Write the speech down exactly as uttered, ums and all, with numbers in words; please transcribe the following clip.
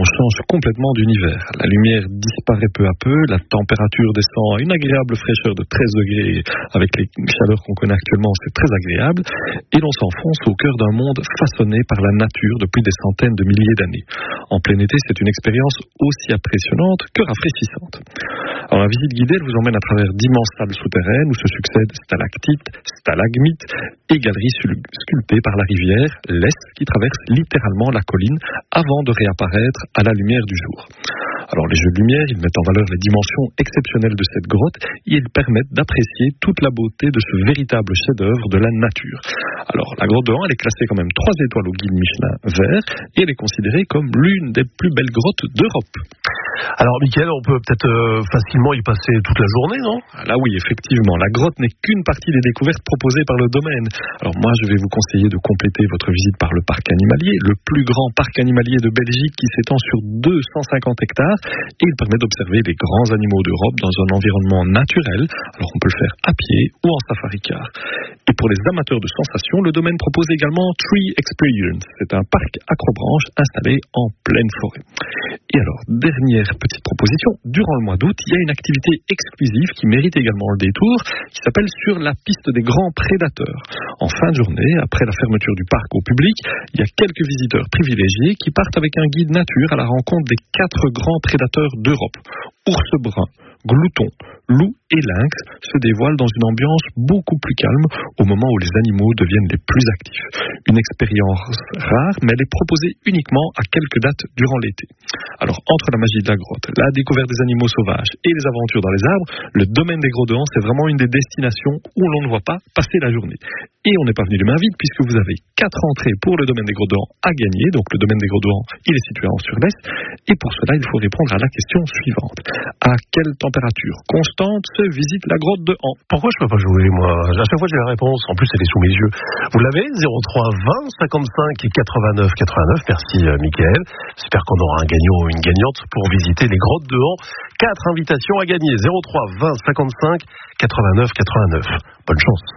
on change complètement d'univers. La lumière disparaît peu à peu, la température descend à une agréable fraîcheur de treize degrés. Avec les chaleurs qu'on connaît actuellement, c'est très agréable. Et l'on s'enfonce au cœur d'un monde façonné par la nature depuis des centaines de milliers d'années. En plein été, c'est une expérience aussi impressionnante que rafraîchissante. Alors, la visite guidée, elle vous emmène à travers d'immenses salles souterraines où se succèdent stalactites, stalagmites et galeries sculptées par la rivière, l'Est, qui traverse littéralement la colline avant de réapparaître à la lumière du jour. Alors, les jeux de lumière, ils mettent en valeur les dimensions exceptionnelles de cette grotte et ils permettent d'apprécier toute la beauté de ce véritable chef-d'œuvre de la nature. Alors, la grotte de Han, elle est classée quand même trois étoiles au guide Michelin vert et elle est considérée comme l'une des plus belles grottes d'Europe. Alors, Mickaël, on peut peut-être euh, facilement y passer toute la journée, non ? Là, oui, effectivement. La grotte n'est qu'une partie des découvertes proposées par le domaine. Alors, moi, je vais vous conseiller de compléter votre visite par le parc animalier, le plus grand parc animalier de Belgique qui s'étend sur deux cent cinquante hectares et il permet d'observer les grands animaux d'Europe dans un environnement naturel. Alors, on peut le faire à pied ou en safari-car. Et pour les amateurs de sensations, le domaine propose également Tree Experience. C'est un parc acrobranche installé en pleine forêt. Et alors, dernière petite proposition, durant le mois d'août, il y a une activité exclusive qui mérite également le détour, qui s'appelle Sur la piste des grands prédateurs. En fin de journée, après la fermeture du parc au public, il y a quelques visiteurs privilégiés qui partent avec un guide nature à la rencontre des quatre grands prédateurs d'Europe. Ours brun, glouton, loup et lynx se dévoilent dans une ambiance beaucoup plus calme au moment où les animaux deviennent les plus actifs. Une expérience rare, mais elle est proposée uniquement à quelques dates durant l'été. Alors, entre la magie de la grotte, la découverte des animaux sauvages et les aventures dans les arbres, le domaine des Gros de Han, c'est vraiment une des destinations où l'on ne voit pas passer la journée. Et on n'est pas venu les mains vides puisque vous avez quatre entrées pour le domaine des Gros de Han à gagner. Donc, le domaine des Gros de Han, il est situé en Sur-l'Est. Et pour cela, il faut répondre à la question suivante. À quelle température constante se visite la grotte de Han? Pourquoi je peux pas jouer, moi? À chaque fois, j'ai la réponse. En plus, elle est sous mes yeux. Vous l'avez? zéro trois vingt cinquante-cinq quatre-vingt-neuf quatre-vingt-neuf. Merci, euh, Mickaël. J'espère qu'on aura un gagnant ou une gagnante pour visiter les grottes de Han. Quatre invitations à gagner. zéro trois vingt cinquante-cinq quatre-vingt-neuf quatre-vingt-neuf. Bonne chance.